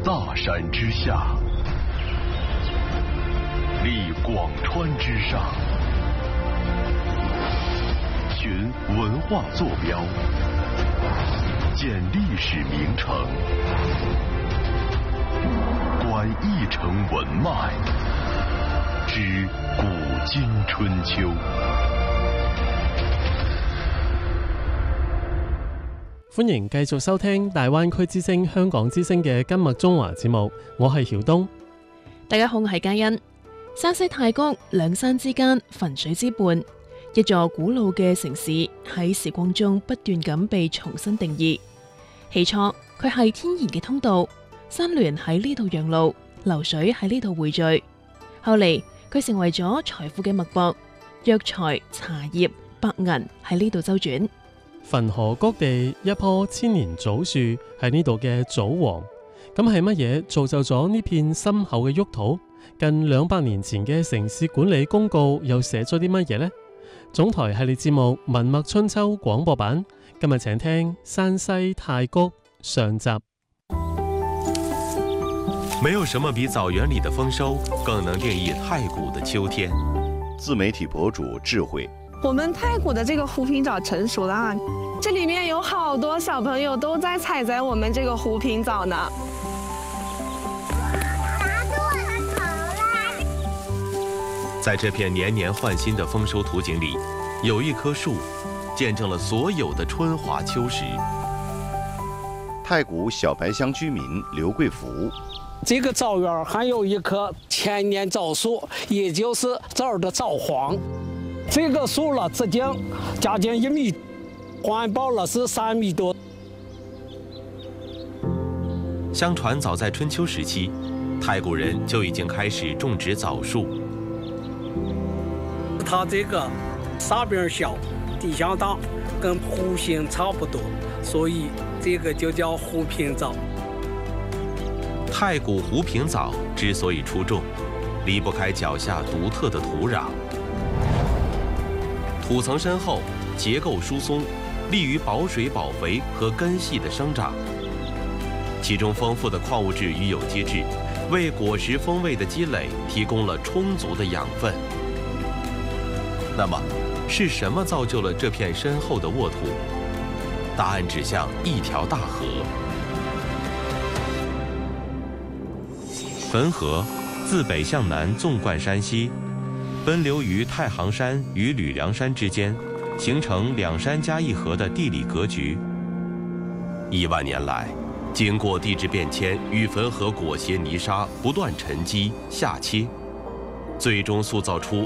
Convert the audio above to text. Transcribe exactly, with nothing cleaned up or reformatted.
大山之下，立广川之上，寻文化坐标，建历史名城，观一城文脉，知古今春秋。 歡迎繼續收聽大灣區之聲香港之聲嘅今日中華節目，我係曉東。 大家好，我係嘉欣。山西太谷兩山之間，汾水之畔，一座古老嘅城市喺時光中不斷咁被重新定義。起初佢係天然嘅通道，山巒喺呢度養路，流水喺呢度匯聚。後嚟佢成為咗財富嘅脈搏，藥材、茶葉、白銀喺呢度周轉。 汾河谷地一棵千年棗樹係呢度嘅棗王，咁係乜嘢造就咗呢片深厚嘅沃土？近兩百年前嘅城市管理公告又寫咗啲乜嘢呢？總台系列節目《文脈春秋》廣播版，今日請聽山西太谷上集。 沒有什麼比草原裏的豐收更能定義太谷的秋天。 自媒體博主智慧， 我們太谷的這個湖萍棗成熟了啊，這裡面有好多小朋友都在採摘我們這個湖萍棗呢。 在這片年年換新的豐收圖景裡，有一棵樹見證了所有的春華秋實。 太谷小白鄉居民劉貴福， 這個棗園還有一棵千年棗樹，也就是這兒的棗皇。這個樹了直徑將近一米，環抱了是三米多。 相傳早在春秋時期，太谷人就已經開始種植棗樹。 它這個沙柄小，地向大，跟湖萍差不多，所以這個就叫湖萍棗。 太谷湖萍棗之所以出眾，離不開腳下獨特的土壤。土層深厚，結構疏鬆，利於保水保肥和根系的生長。其中豐富的礦物質與有機質，為果實風味的積累提供了充足的養分。那麼，是什麼造就了這片深厚的沃土？答案指向一條大河。汾河自北向南縱貫山西，奔流於太行山與呂梁山之間，形成兩山加一河的地理格局。億萬年來，經過地質變遷與汾河裹挾泥沙不斷沉積下切，最終塑造出